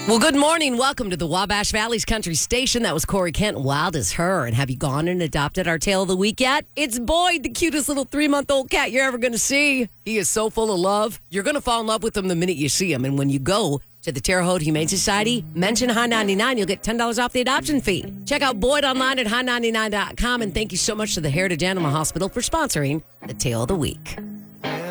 Well, good morning. Welcome to the Wabash Valley's Country Station. That was Corey Kent, Wild as Her. And have you gone and adopted our Tale of the Week yet? It's Boyd, the cutest little 3-month-old cat you're ever going to see. He is so full of love. You're going to fall in love with him the minute you see him. And when you go to the Terre Haute Humane Society, mention High 99. You'll get $10 off the adoption fee. Check out Boyd online at high99.com. And thank you so much to the Heritage Animal Hospital for sponsoring the Tale of the Week.